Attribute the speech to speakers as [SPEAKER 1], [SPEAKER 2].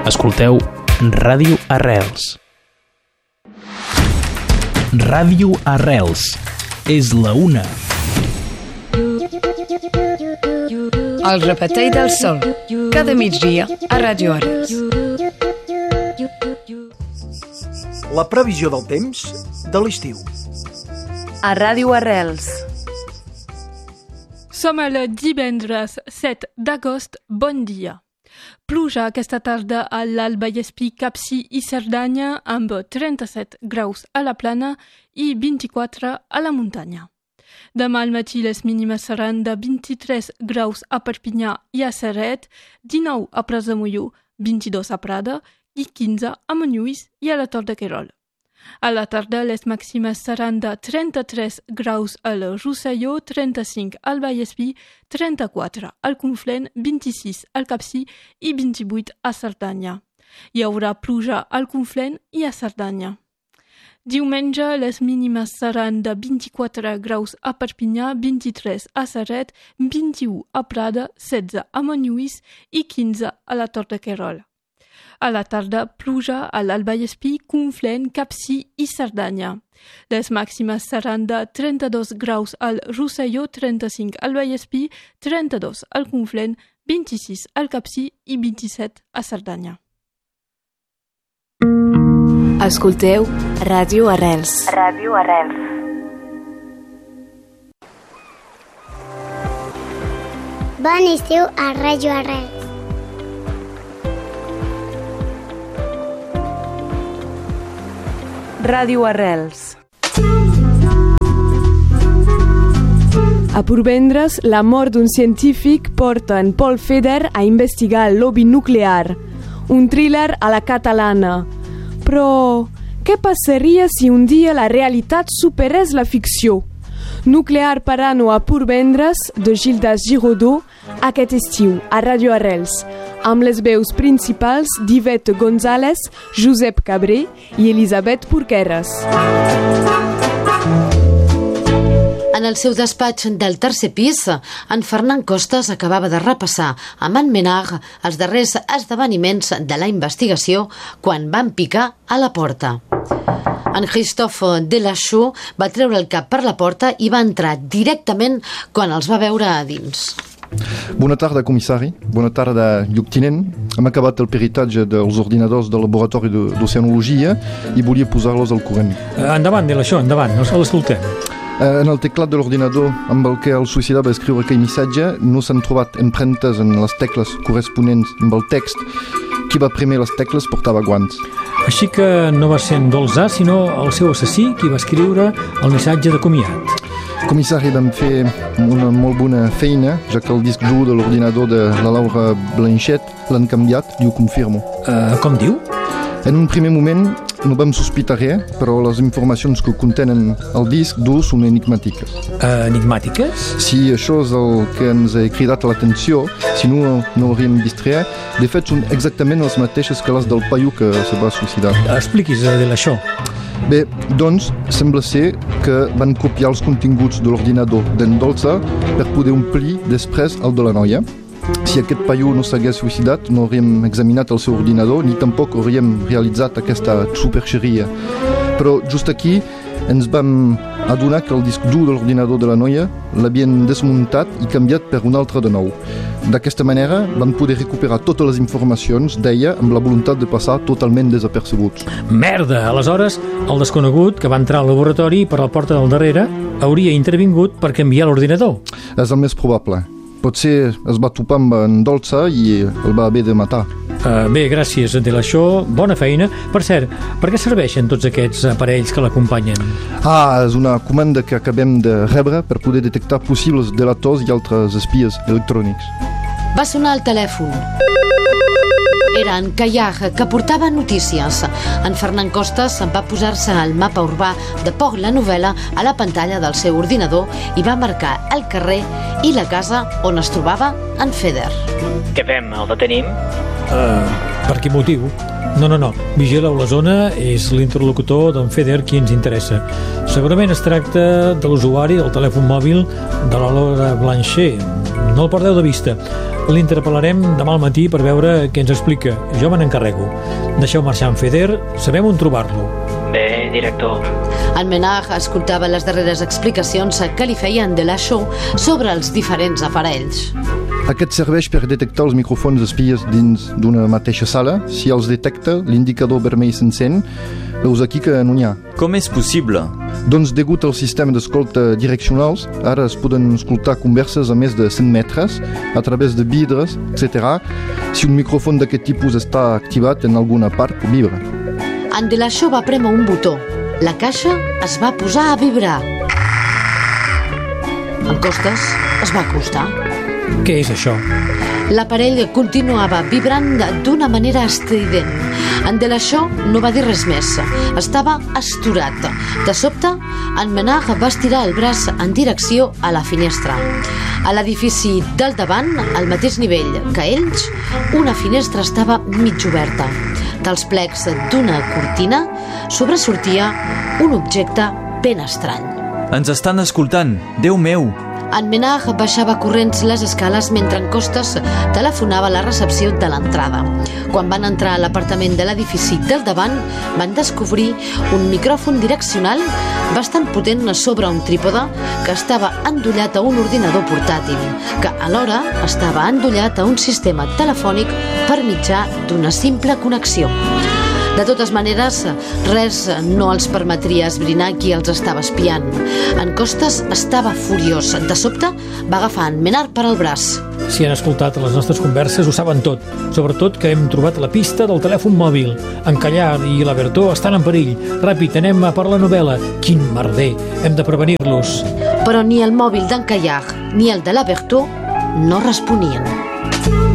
[SPEAKER 1] Escolteu Ràdio Arrels. Ràdio Arrels. És la una.
[SPEAKER 2] El repetell del sol. Cada migdia a Ràdio Arrels.
[SPEAKER 3] La previsió del temps de l'estiu.
[SPEAKER 2] A Ràdio Arrels.
[SPEAKER 4] Som el divendres 7 d'agost. Bon dia. Pluja aquesta tarda a l'Alt Vallespir, Capcir i Cerdanya amb 37 graus a la plana i 24 a la muntanya. Demà al matí les mínimes seran de 23 graus a Perpinyà i a Ceret, 19 a Prat de Molló, 22 a Prada i 15 a Montlluís i a la Tor de Querol. A la tarda les màximes seran de 33 graus al Rosselló, 35 al Vallespir, 34 al Conflent, 26 al Capcir i 28 a Cerdanya. Hi haurà pluja al Conflent i a Cerdanya. Diumenge les mínimes seran de 24 graus a Perpinyà, 23 a Ceret, 21 a Prada, 16 a Montlluís i 15 a la Tor de Querol. A la tarda, pluja a l'Alt Vallespir, Conflent, Capcir i Cerdanya. Les màximes seran de 32 graus al Rosselló, 35 al Vallespir, 32 al Conflent, 26 al Capcir i 27 a Cerdanya.
[SPEAKER 2] Escolteu Ràdio Arrels. Ràdio Arrels.
[SPEAKER 5] Bon estiu a Ràdio Arrels.
[SPEAKER 2] Ràdio Arrels.
[SPEAKER 6] A Portvendres, la mort d'un científic porta en Paul Feder a investigar el lobby nuclear, un thriller a la catalana. Però què passaria si un dia la realitat superés la ficció? Nuclear Parano a Portvendres, de Gildas Giraudot, aquest estiu a Ràdio Arrels, amb les veus principals d'Ivette González, Josep Cabré i Elisabet Porqueres.
[SPEAKER 7] En el seu despatx del tercer pis, en Fernand Costas acabava de repassar amb en Menard els darrers esdeveniments de la investigació quan van picar a la porta. En Christophe Delachaux va treure el cap per la porta i va entrar directament quan els va veure a dins.
[SPEAKER 8] Bona tarda, comissari. Bona tarda, lloctinent. Hem acabat el peritatge dels ordinadors del laboratori d'oceanologia i volia posar-los al corrent.
[SPEAKER 9] Endavant, Delachaux, endavant, no l'escoltem.
[SPEAKER 8] En el teclat de l'ordinador amb el que el suïcida va escriure aquell missatge no s'han trobat empremtes en les tecles corresponents amb el text. Qui va primer les tecles portava guants.
[SPEAKER 9] Així que no va ser en Dolzà, sinó el seu assassí qui va escriure el missatge de comiat.
[SPEAKER 8] Comissari, vam fer una molt bona feina, ja que el disc dur de l'ordinador de la Laura Blanchet l'han canviat, i ho confirmo.
[SPEAKER 9] Com diu?
[SPEAKER 8] En un primer moment no vam sospitar res, però les informacions que contenen el disc dur són enigmàtiques.
[SPEAKER 9] Enigmàtiques?
[SPEAKER 8] Sí, això és el que ens ha cridat l'atenció, si no, no hauríem vist res. De fet, són exactament les mateixes que les del paio que se va suïcidar.
[SPEAKER 9] Expliquis d'això.
[SPEAKER 8] Bé, doncs, sembla ser que van copiar els continguts de l'ordinador d'en Dolza per poder omplir després el de la noia. Si aquest paio no s'hagués suïcidat, no hauríem examinat el seu ordinador ni tampoc hauríem realitzat aquesta superxeria. Però just aquí ens vam adonar que el disc dur de l'ordinador de la noia l'havien desmuntat i canviat per un altre de nou. D'aquesta manera vam poder recuperar totes les informacions d'ella amb la voluntat de passar totalment desapercebuts.
[SPEAKER 9] Merda! Aleshores, el desconegut que va entrar al laboratori per la porta del darrere hauria intervingut per canviar l'ordinador.
[SPEAKER 8] És el més probable. Potser es va topar amb en Dolza i el va haver de matar.
[SPEAKER 9] Bé, gràcies, Delachaux. Bona feina. Per cert, per què serveixen tots aquests aparells que l'acompanyen?
[SPEAKER 8] És una comanda que acabem de rebre per poder detectar possibles delators i altres espies electrònics.
[SPEAKER 7] Va sonar el telèfon. Era en Callard, que portava notícies. En Fernand Costas va posar-se al mapa urbà de Port-la-Nouvelle a la pantalla del seu ordinador i va marcar el carrer i la casa on es trobava en Feder.
[SPEAKER 10] Què fem? El detenim?
[SPEAKER 9] Per quin motiu? No. Vigileu la zona, és l'interlocutor d'en Feder qui ens interessa. Segurament es tracta de l'usuari del telèfon mòbil de la Laura Blanchet. No el perdeu de vista. L'interpel·larem demà al matí per veure què ens explica. Jo me n'encarrego. Deixeu marxar en Feder, sabem on trobar-lo.
[SPEAKER 10] Bé, director.
[SPEAKER 7] En Menard escoltava les darreres explicacions que li feien de la show sobre els diferents aparells.
[SPEAKER 8] Aquest serveix per detectar els micròfons espies dins d'una mateixa sala. Si els detecta, l'indicador vermell s'encén. Veus aquí que no n'hi ha.
[SPEAKER 11] Com és possible?
[SPEAKER 8] Doncs degut al sistema d'escolta direccionals, ara es poden escoltar converses a més de 100 metres a través de vidres, etc. Si un micròfon d'aquest tipus està activat en alguna part, vibra.
[SPEAKER 7] En de la show va prémer un botó. La caixa es va posar a vibrar. En Costas es va acostar.
[SPEAKER 9] Què és això?
[SPEAKER 7] L'aparell continuava vibrant d'una manera estrident. En de la show no va dir res més. Estava astorat. De sobte, en Menard va estirar el braç en direcció a la finestra. A l'edifici del davant, al mateix nivell que ells, una finestra estava mig oberta. Dels plecs d'una cortina sobresortia un objecte ben estrany.
[SPEAKER 11] Ens estan escoltant, Déu meu!
[SPEAKER 7] En Menard baixava corrents les escales mentre en Costas telefonava a la recepció de l'entrada. Quan van entrar a l'apartament de l'edifici del davant, van descobrir un micròfon direccional bastant potent sobre un trípode que estava endollat a un ordinador portàtil, que alhora estava endollat a un sistema telefònic per mitjà d'una simple connexió. De totes maneres, res no els permetria esbrinar qui els estava espiant. En Costas estava furiós. De sobte, va agafar en Menard per al braç.
[SPEAKER 9] Si han escoltat les nostres converses ho saben tot. Sobretot que hem trobat la pista del telèfon mòbil. En Callar i la Bertó estan en perill. Ràpid, anem a per la novel·la. Quin merder, hem de prevenir-los.
[SPEAKER 7] Però ni el mòbil d'en Callar ni el de la Bertó no responien.